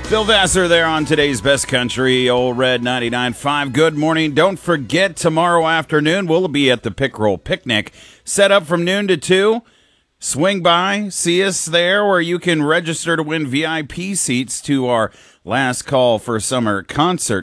Phil Vassar there on today's Best Country, Old Red 99.5. Good morning. Don't forget, tomorrow afternoon, we'll be at the Pickerel Picnic. Set up from noon to 2. Swing by, see us there, where you can register to win VIP seats to our Last Call for Summer concert.